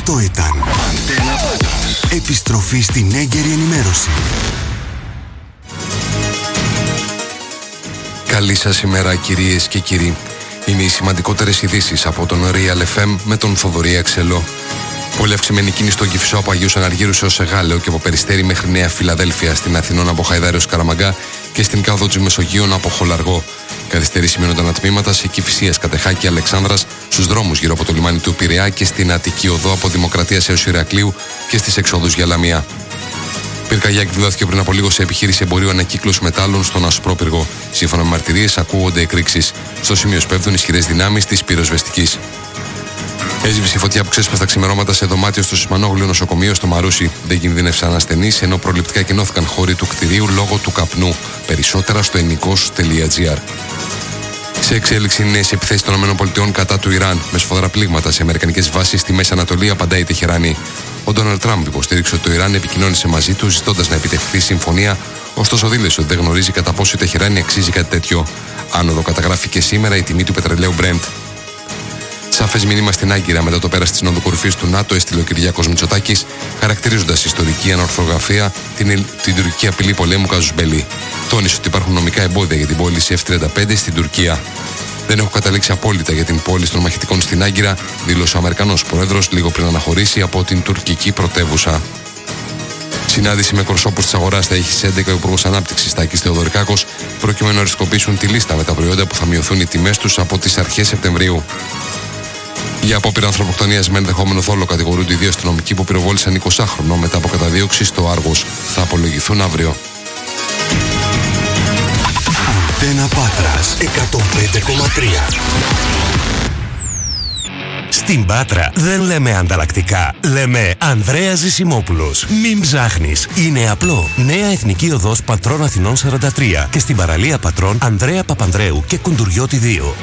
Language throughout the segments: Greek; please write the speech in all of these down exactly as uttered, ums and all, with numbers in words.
Αυτό ήταν επιστροφή στην έγκαιρη ενημέρωση. Καλή σας ημέρα κυρίες και κύριοι. Είναι οι σημαντικότερες ειδήσεις από τον Real εφ εμ με τον Θοδωρή Αξελό. Πολύ αυξημένη κίνηση στον Κηφισό από Αγίους Αναργύρους έως Εγάλεο και από Περιστέρι μέχρι Νέα Φιλαδέλφια, στην Αθηνών από Χαϊδάρη έως Καραμαγκά και στην Κάδοτζη Μεσογείων από Χολαργό. Καθυστερήσει μείνονταν ατμήματα σε Κηφισίας, Κατεχάκη, Αλεξάνδρας, στους δρόμους γύρω από το λιμάνι του Πειραιά και στην Αττική Οδό από Δημοκρατίας έως Ηρακλείου και στις εξόδους για Λαμία. Πυρκαγιά εκδηλώθηκε πριν από λίγο σε επιχείρηση εμπορίου ανακύκλωση μετάλλων στον Ασπρόπυργο. Σύμφωνα με μαρτυρίες, ακούγονται εκρήξεις. Στο σημείο σπέβδουν ισχυρές δυνάμεις της πυροσβεστικής. Έζυψε η φωτιά που ξέσπασε τα ξημερώματα σε δωμάτιο στο Σισμανόγλιο νοσοκομείο στο Μαρούσι. Δεν κινδύνευσαν ασθενείς, ενώ προληπτικά εκενώθηκαν χώροι του κτηρίου λόγω του καπνού. Περισσότερα στο ενικός τελεία τζι άρ. Σε εξέλιξη νέες επιθέσεις των ΗΠΑ κατά του Ιράν, με σφοδρά πλήγματα σε αμερικανικές βάσεις στη Μέση Ανατολή, απαντάει η Τεχεράνη. Ο Ντόναλντ Τραμπ υποστήριξε ότι το Ιράν επικοινώνησε μαζί του, ζητώντας να επιτευχθεί συμφωνία, ωστόσο δήλωσε ότι δεν γνωρίζει κατά πόσο η Τεχεράνη αξίζει κάτι τέτοιο. Άνοδο καταγράφει και σήμερα η τιμή του πετρελαίου Brent. Σαφές μήνυμα στην Άγκυρα μετά το πέρας της Συνόδου Κορυφής του ΝΑΤΟ έστειλε ο Κυριάκος Μητσοτάκης, χαρακτηρίζοντας ιστορική ανορθογραφία την, την τουρκική απειλή πολέμου κάζους μπέλι. Τόνισε ότι υπάρχουν νομικά εμπόδια για την πώληση εφ τριάντα πέντε στην Τουρκία. Δεν έχω καταλήξει απόλυτα για την πώληση των μαχητικών στην Άγκυρα, δήλωσε ο Αμερικανός πρόεδρος λίγο πριν αναχωρήσει από την τουρκική πρωτεύουσα. Συνάντηση με εκπροσώπους της αγοράς θα έχει στις έντεκα ο Υπουργός Ανάπτυξης Τάκης Θεοδωρικάκος, προκειμένου να οριστικοποιήσουν τη λίστα με τα προϊόντα που θα μειωθούν οι τιμές τους από τις αρχές Σεπτεμβρίου. Για απόπειρα ανθρωποκτονίας με ενδεχόμενο θόλο κατηγορούνται οι δύο αστυνομικοί που πυροβόλησαν εικοσάχρονο μετά από καταδίωξη στο Άργος. Θα απολογηθούν αύριο. Αντένα Πάτρας εκατόν πέντε κόμμα τρία. Στην Πάτρα δεν λέμε ανταλλακτικά, λέμε Ανδρέας Ζησιμόπουλος. Μην ψάχνεις, είναι απλό. Νέα Εθνική Οδός Πατρών Αθηνών σαράντα τρία και στην παραλία Πατρών Ανδρέα Παπανδρέου και Κουντουριώτη δύο.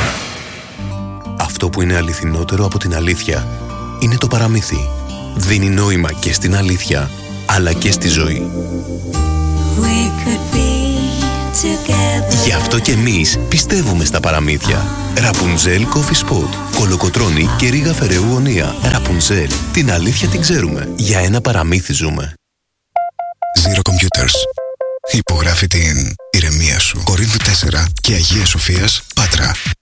Αυτό που είναι αληθινότερο από την αλήθεια είναι το παραμύθι. Δίνει νόημα και στην αλήθεια, αλλά και στη ζωή. Γι' αυτό και εμείς πιστεύουμε στα παραμύθια. Ραπουνζέλ Coffee Spot, Κολοκοτρώνη και Ρίγα Φεραίου Ωνία. Ραπουνζέλ, την αλήθεια την ξέρουμε. Για ένα παραμύθι ζούμε. Zero Computers. Υπογράφει την ηρεμία σου. Κορίνθου τέσσερα και Αγίας Σοφίας, Πάτρα.